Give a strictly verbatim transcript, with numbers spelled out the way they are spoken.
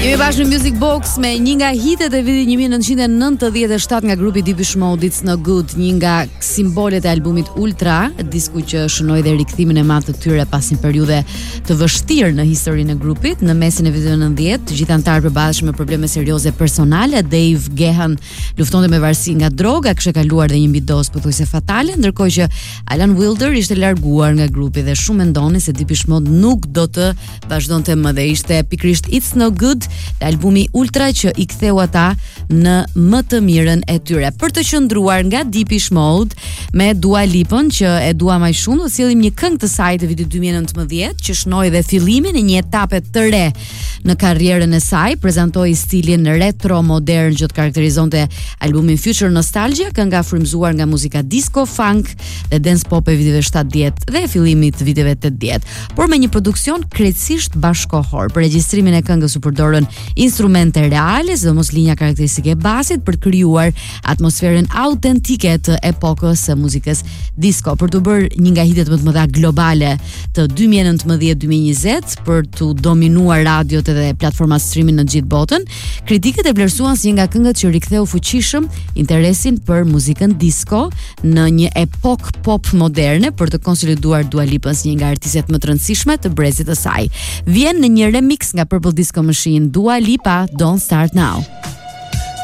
Jemi bashkë në Music Box me një nga hitet e vitit një mijë e nëntëqind e nëntëdhjetë e shtatë nga grupi Depeche Mode, It's No Good, një nga simbolet e albumit Ultra, disku që shënoi dhe rikthimin e madh të tyre pas një periudhe të vështirë në historinë e grupit. Në mesin e viteve nëntëdhjetë, të gjithë anëtarët përballeshin me probleme serioze personale. Dave Gahan luftonte me varësi nga droga, kishte kaluar dhe një mbidozë pothuajse fatale, ndërkohë që Alan Wilder ishte larguar nga grupi dhe shumë mendonin se Depeche Mode nuk do të vazhdonte më dhe ishte pikërisht It's No Good, albumi Ultra që i ktheu ata në më të mirën e tyre. Për të qëndruar nga Depeche Mode me Dua Lipën, që e dua më shumë, do sillim një këngë të saj të vitit dy mijë e nëntëmbëdhjetë, që shnoi dhe fillimin e një etape të re në karrierën e saj, prezantoi stilin retro modern që të karakterizonte albumin Future Nostalgia, kënga frymzuar nga muzika disco, funk dhe dance pop e viteve shtatëdhjetë dhe fillimit të viteve tetëdhjetë, por me një produksion krejtësisht bashkohor. Për regjistrimin e këngës u përdorën instrumente reale, sidomos linja karakteristike e basit për të krijuar atmosferën autentike të epokës së muzikës disco. Për të bërë një nga hitet më të mëdha globale të dy mijë e nëntëmbëdhjetë dy mijë e njëzet, për të dominuar radiot dhe platformat streaming në gjithë botën, kritikët e vlerësuan si një nga këngët që riktheu fuqishëm interesin për muzikën disco në një epok pop moderne, për të konsoliduar Dua Lipën si një nga artistet më të rëndësishme të brezit të saj. Vjen në një remix nga Purple Disco Machine, Dua Lipa, Don't Start Now.